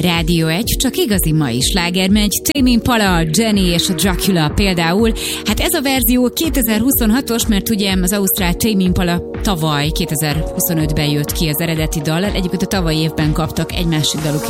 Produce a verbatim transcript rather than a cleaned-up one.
Rádió egy, csak igazi mai sláger megy. Tame Impala, Jenny és a Dracula például. Hát ez a verzió kétezer-huszonhatos, mert ugye az ausztrál Tame Impala tavaly kétezer-huszonötben jött ki az eredeti dallal. Egyébként a tavalyi évben kaptak egy másik daluk